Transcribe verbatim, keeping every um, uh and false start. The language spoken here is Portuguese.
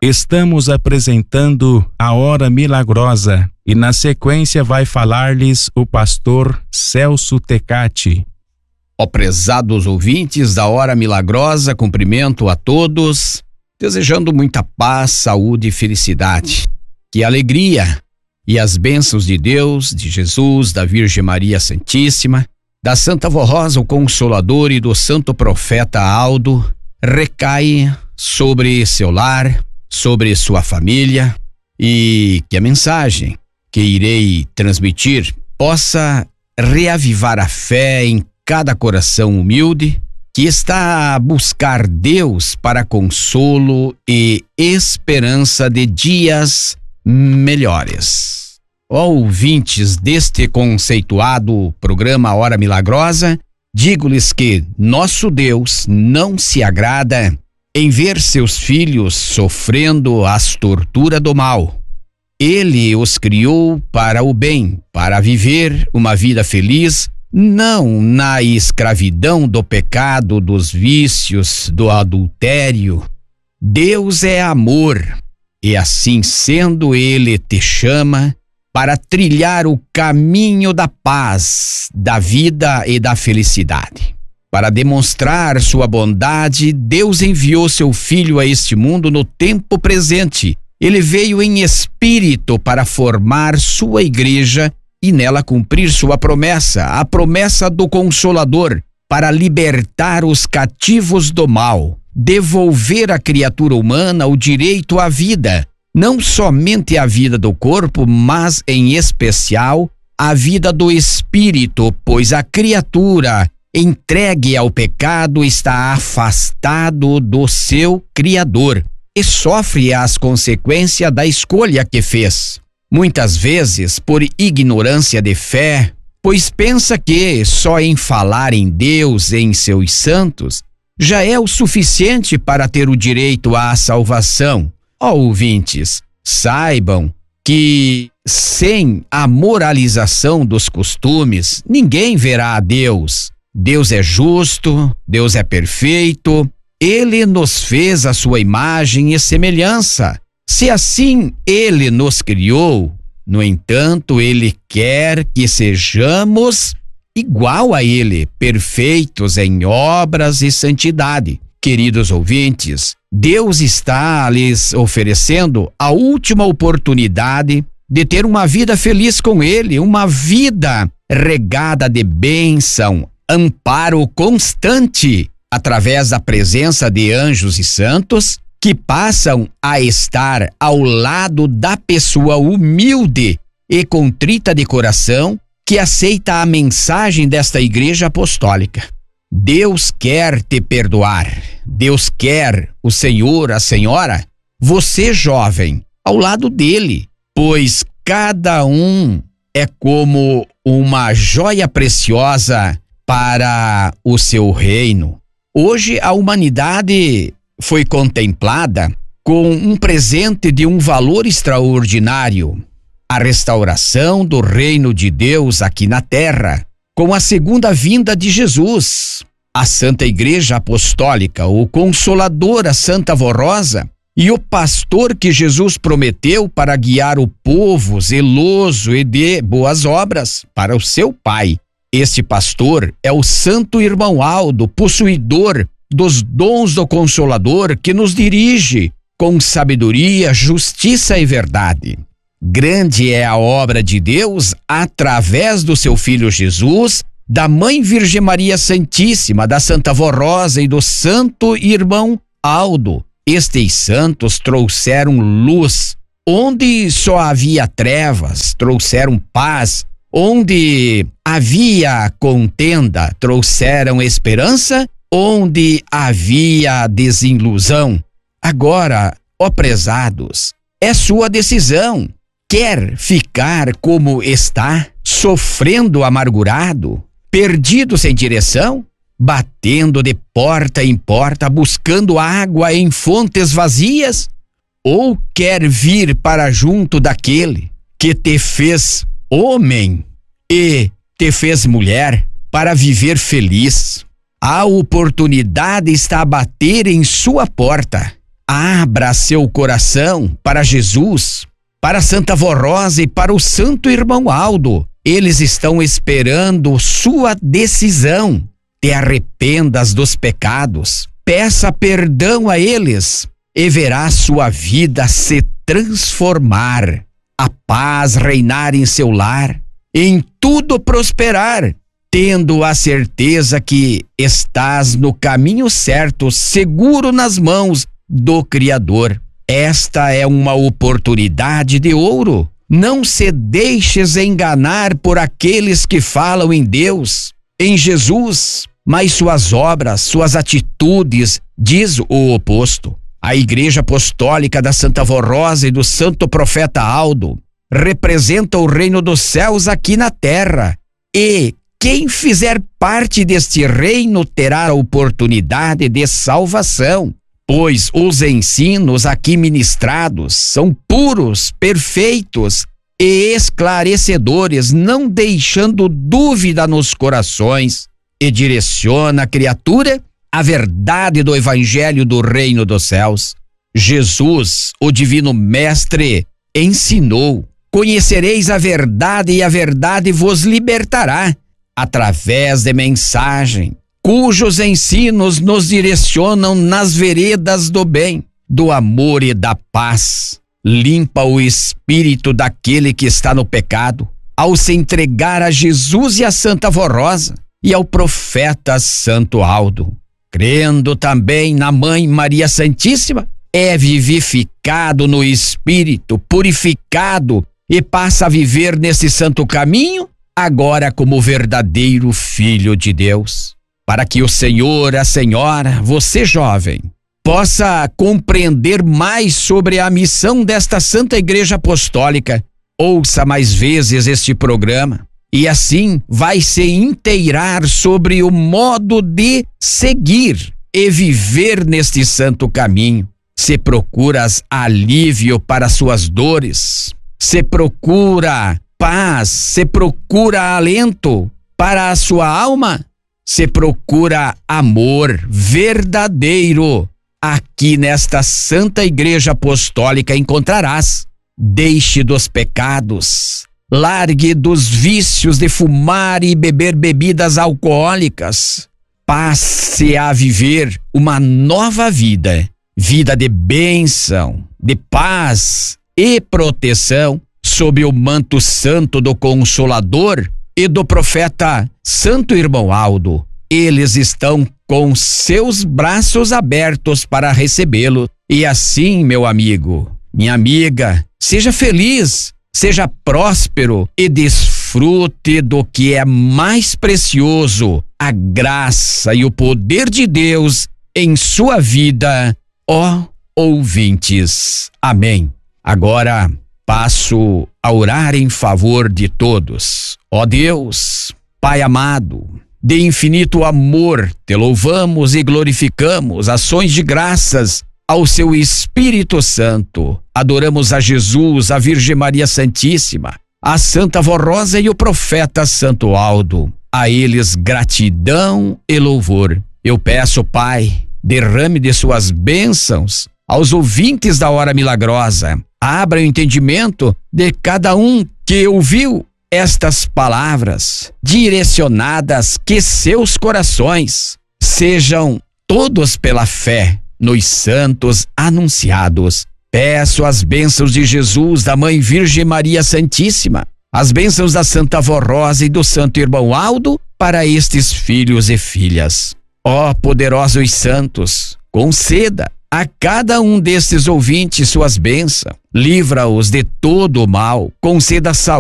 Estamos apresentando a Hora Milagrosa e na sequência vai falar-lhes o pastor Celso Tecati. Ó prezados ouvintes da Hora Milagrosa, cumprimento a todos, desejando muita paz, saúde e felicidade. Que a alegria e as bênçãos de Deus, de Jesus, da Virgem Maria Santíssima, da Santa Vó Rosa, o Consolador, e do Santo Profeta Aldo recai sobre seu lar, sobre sua família, e que a mensagem que irei transmitir possa reavivar a fé em cada coração humilde que está a buscar Deus para consolo e esperança de dias melhores. Ó ouvintes deste conceituado programa Hora Milagrosa, digo-lhes que nosso Deus não se agrada em ver seus filhos sofrendo as torturas do mal. Ele os criou para o bem, para viver uma vida feliz, não na escravidão do pecado, dos vícios, do adultério. Deus é amor, e assim sendo, Ele te chama para trilhar o caminho da paz, da vida e da felicidade. Para demonstrar sua bondade, Deus enviou seu Filho a este mundo no tempo presente. Ele veio em espírito para formar sua igreja e nela cumprir sua promessa, a promessa do Consolador, para libertar os cativos do mal, devolver à criatura humana o direito à vida, não somente a vida do corpo, mas em especial a vida do espírito, pois a criatura entregue ao pecado está afastado do seu Criador e sofre as consequências da escolha que fez. Muitas vezes por ignorância de fé, pois pensa que só em falar em Deus e em seus santos já é o suficiente para ter o direito à salvação. Ó ouvintes, saibam que sem a moralização dos costumes, ninguém verá a Deus. Deus é justo, Deus é perfeito, Ele nos fez a sua imagem e semelhança. Se assim Ele nos criou, no entanto, Ele quer que sejamos igual a Ele, perfeitos em obras e santidade. Queridos ouvintes, Deus está lhes oferecendo a última oportunidade de ter uma vida feliz com Ele, uma vida regada de bênção, amparo constante, através da presença de anjos e santos que passam a estar ao lado da pessoa humilde e contrita de coração que aceita a mensagem desta igreja apostólica. Deus quer te perdoar. Deus quer o Senhor, a Senhora, você jovem, ao lado dele, pois cada um é como uma joia preciosa para o seu reino. Hoje a humanidade foi contemplada com um presente de um valor extraordinário, a restauração do reino de Deus aqui na terra, com a segunda vinda de Jesus. A Santa Igreja Apostólica, o Consolador, a Santa Vó Rosa, e o pastor que Jesus prometeu para guiar o povo zeloso e de boas obras para o seu Pai. Este pastor é o Santo Irmão Aldo, possuidor dos dons do Consolador, que nos dirige com sabedoria, justiça e verdade. Grande é a obra de Deus através do seu Filho Jesus, da Mãe Virgem Maria Santíssima, da Santa Vó Rosa e do Santo Irmão Aldo. Estes santos trouxeram luz onde só havia trevas, trouxeram paz. Onde havia contenda, trouxeram esperança. Onde havia desilusão. Agora, ó prezados, é sua decisão. Quer ficar como está, sofrendo amargurado, perdido sem direção, batendo de porta em porta, buscando água em fontes vazias? Ou quer vir para junto daquele que te fez homem e te fez mulher para viver feliz? A oportunidade está a bater em sua porta. Abra seu coração para Jesus, para Santa Vó Rosa e para o Santo Irmão Aldo. Eles estão esperando sua decisão. Te arrependas dos pecados, peça perdão a eles e verá sua vida se transformar, a paz reinar em seu lar, em tudo prosperar, tendo a certeza que estás no caminho certo, seguro nas mãos do Criador. Esta é uma oportunidade de ouro. Não se deixes enganar por aqueles que falam em Deus, em Jesus, mas suas obras, suas atitudes diz o oposto. A Igreja Apostólica da Santa Vó Rosa e do Santo Profeta Aldo representa o reino dos céus aqui na terra, e quem fizer parte deste reino terá a oportunidade de salvação, pois os ensinos aqui ministrados são puros, perfeitos e esclarecedores, não deixando dúvida nos corações, e direciona a criatura à verdade do Evangelho do Reino dos Céus. Jesus, o Divino Mestre, ensinou: conhecereis a verdade e a verdade vos libertará, através de mensagem, cujos ensinos nos direcionam nas veredas do bem, do amor e da paz. Limpa o espírito daquele que está no pecado, ao se entregar a Jesus e a Santa Vó Rosa e ao profeta Santo Aldo. Crendo também na Mãe Maria Santíssima, é vivificado no espírito, purificado, e passa a viver nesse santo caminho, agora como verdadeiro filho de Deus. Para que o Senhor, a Senhora, você jovem, possa compreender mais sobre a missão desta Santa Igreja Apostólica, ouça mais vezes este programa e assim vai se inteirar sobre o modo de seguir e viver neste santo caminho. Se procuras alívio para suas dores, se procura paz, se procura alento para a sua alma, se procura amor verdadeiro, aqui nesta Santa Igreja Apostólica encontrarás. Deixe dos pecados, largue dos vícios de fumar e beber bebidas alcoólicas, passe a viver uma nova vida, vida de bênção, de paz e proteção, sob o manto santo do Consolador e do profeta Santo Irmão Aldo. Eles estão com seus braços abertos para recebê-lo. E assim, meu amigo, minha amiga, seja feliz, seja próspero e desfrute do que é mais precioso, a graça e o poder de Deus em sua vida, ó ouvintes. Amém. Agora passo a orar em favor de todos. Ó Deus, Pai amado, de infinito amor, te louvamos e glorificamos, ações de graças ao seu Espírito Santo. Adoramos a Jesus, a Virgem Maria Santíssima, a Santa Vó Rosa e o profeta Santo Aldo. A eles gratidão e louvor. Eu peço, Pai, derrame de suas bênçãos aos ouvintes da Hora Milagrosa. Abra o entendimento de cada um que ouviu estas palavras direcionadas, que seus corações sejam todos pela fé nos santos anunciados. Peço as bênçãos de Jesus, da Mãe Virgem Maria Santíssima, as bênçãos da Santa Vó Rosa e do Santo Irmão Aldo para estes filhos e filhas. Ó poderosos santos, conceda a cada um destes ouvintes suas bênçãos, livra-os de todo o mal, conceda saúde